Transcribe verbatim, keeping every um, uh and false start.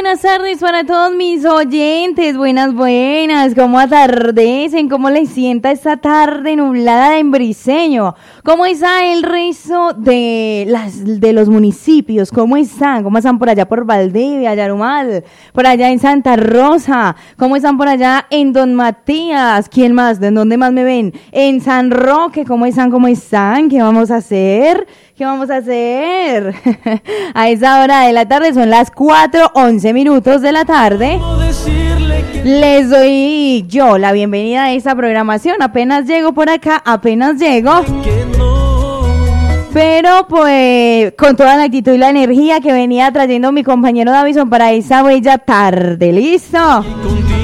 Buenas tardes para todos mis oyentes, buenas, buenas, ¿cómo atardecen? ¿Cómo les sienta esta tarde nublada en Briseño? ¿Cómo está el resto de las de los municipios? ¿Cómo están? ¿Cómo están por allá por Valdivia, Yarumal? Por allá en Santa Rosa, ¿cómo están por allá en Don Matías? ¿Quién más? ¿De dónde más me ven? En San Roque, ¿cómo están? ¿Cómo están? ¿Qué vamos a hacer? ¿Qué vamos a hacer? A esa hora de la tarde son las cuatro once minutos de la tarde. Les doy yo la bienvenida a esta programación. Apenas llego por acá, apenas llego. Pero pues con toda la actitud y la energía que venía trayendo mi compañero Davison para esa bella tarde. ¿Listo?